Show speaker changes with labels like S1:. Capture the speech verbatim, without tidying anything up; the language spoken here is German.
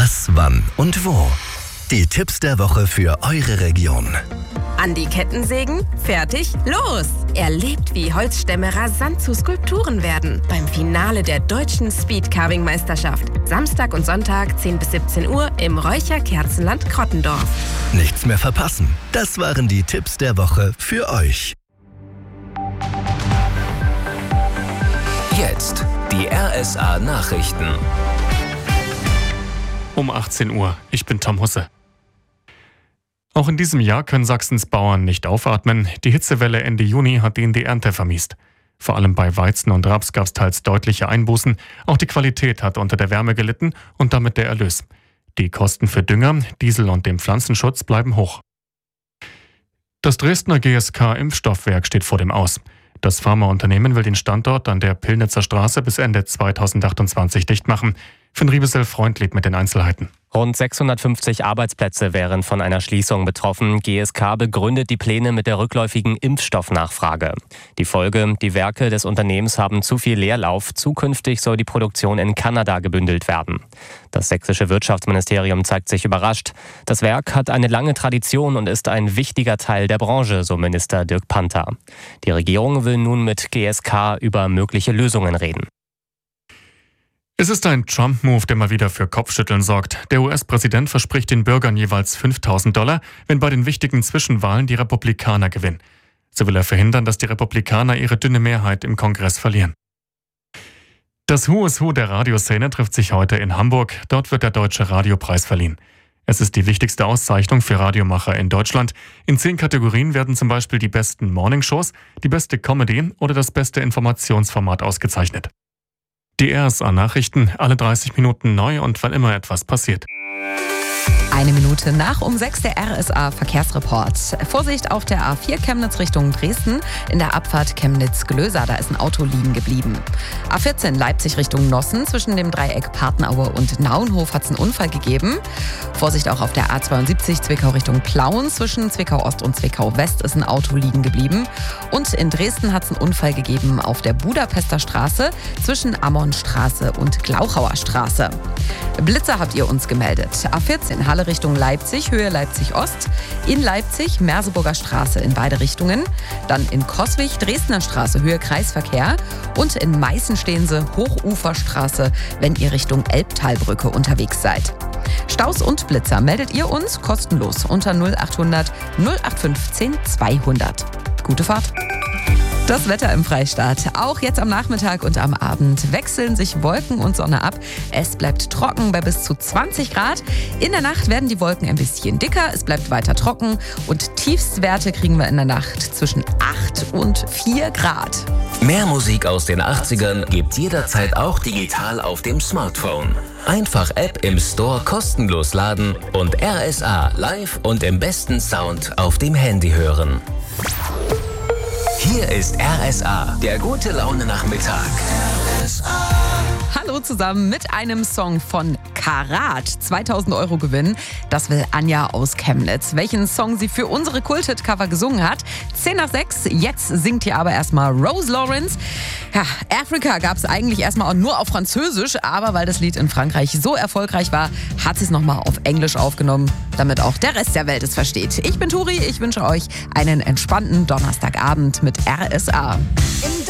S1: Was, wann und wo. Die Tipps der Woche für eure Region.
S2: An die Kettensägen? Fertig? Los! Erlebt, wie Holzstämme rasant zu Skulpturen werden. Beim Finale der deutschen Speedcarving-Meisterschaft. Samstag und Sonntag zehn bis siebzehn Uhr im Räucher-Kerzenland Krottendorf.
S1: Nichts mehr verpassen. Das waren die Tipps der Woche für euch.
S3: Jetzt die R S A-Nachrichten.
S4: Um achtzehn Uhr. Ich bin Tom Husse. Auch in diesem Jahr können Sachsens Bauern nicht aufatmen. Die Hitzewelle Ende Juni hat ihnen die Ernte vermiest. Vor allem bei Weizen und Raps gab es teils deutliche Einbußen. Auch die Qualität hat unter der Wärme gelitten und damit der Erlös. Die Kosten für Dünger, Diesel und den Pflanzenschutz bleiben hoch. Das Dresdner G S K-Impfstoffwerk steht vor dem Aus. Das Pharmaunternehmen will den Standort an der Pillnitzer Straße bis Ende zweitausendachtundzwanzig dicht machen. Finn Riebesel-Freund lebt mit den Einzelheiten.
S5: Rund sechshundertfünfzig Arbeitsplätze wären von einer Schließung betroffen. G S K begründet die Pläne mit der rückläufigen Impfstoffnachfrage. Die Folge: Die Werke des Unternehmens haben zu viel Leerlauf. Zukünftig soll die Produktion in Kanada gebündelt werden. Das sächsische Wirtschaftsministerium zeigt sich überrascht. Das Werk hat eine lange Tradition und ist ein wichtiger Teil der Branche, so Minister Dirk Panther. Die Regierung will nun mit G S K über mögliche Lösungen reden.
S4: Es ist ein Trump-Move, der mal wieder für Kopfschütteln sorgt. Der U S-Präsident verspricht den Bürgern jeweils fünftausend Dollar, wenn bei den wichtigen Zwischenwahlen die Republikaner gewinnen. So will er verhindern, dass die Republikaner ihre dünne Mehrheit im Kongress verlieren. Das Who is Who der Radioszene trifft sich heute in Hamburg. Dort wird der Deutsche Radiopreis verliehen. Es ist die wichtigste Auszeichnung für Radiomacher in Deutschland. In zehn Kategorien werden zum Beispiel die besten Morningshows, die beste Comedy oder das beste Informationsformat ausgezeichnet. Die R S A-Nachrichten, alle dreißig Minuten neu und wann immer etwas passiert.
S6: Eine Minute nach um sechs der R S A-Verkehrsreport. Vorsicht auf der A vier Chemnitz Richtung Dresden. In der Abfahrt Chemnitz-Glösa, da ist ein Auto liegen geblieben. A vierzehn Leipzig Richtung Nossen. Zwischen dem Dreieck Partenaue und Nauenhof hat es einen Unfall gegeben. Vorsicht auch auf der A zweiundsiebzig Zwickau Richtung Plauen. Zwischen Zwickau Ost und Zwickau West ist ein Auto liegen geblieben. Und in Dresden hat es einen Unfall gegeben auf der Budapester Straße zwischen Ammonstraße und Glauchauer Straße. Blitzer habt ihr uns gemeldet. A vierzehn Halle Richtung Leipzig, Höhe Leipzig-Ost. In Leipzig, Merseburger Straße in beide Richtungen. Dann in Coswig, Dresdner Straße, Höhe Kreisverkehr. Und in Meißen stehen sie, Hochuferstraße, wenn ihr Richtung Elbtalbrücke unterwegs seid. Staus und Blitzer meldet ihr uns kostenlos unter null achthundert null acht fünfzehn zweihundert. Gute Fahrt! Das Wetter im Freistaat. Auch jetzt am Nachmittag und am Abend wechseln sich Wolken und Sonne ab. Es bleibt trocken bei bis zu zwanzig Grad. In der Nacht werden die Wolken ein bisschen dicker. Es bleibt weiter trocken. Und Tiefstwerte kriegen wir in der Nacht zwischen acht und vier Grad.
S3: Mehr Musik aus den achtzigern gibt's jederzeit auch digital auf dem Smartphone. Einfach App im Store kostenlos laden und R S A live und im besten Sound auf dem Handy hören. Hier ist R S A, der gute Laune Nachmittag. R S A.
S6: Hallo zusammen mit einem Song von Karat. zweitausend Euro Gewinn. Das will Anja aus Chemnitz. Welchen Song sie für unsere Kult-Hit-Cover gesungen hat. zehn nach sechs. Jetzt singt hier aber erstmal Rose Lawrence. Ja, Africa gab es eigentlich erstmal auch nur auf Französisch, aber weil das Lied in Frankreich so erfolgreich war, hat sie es nochmal auf Englisch aufgenommen, damit auch der Rest der Welt es versteht. Ich bin Turi, ich wünsche euch einen entspannten Donnerstagabend mit R S A.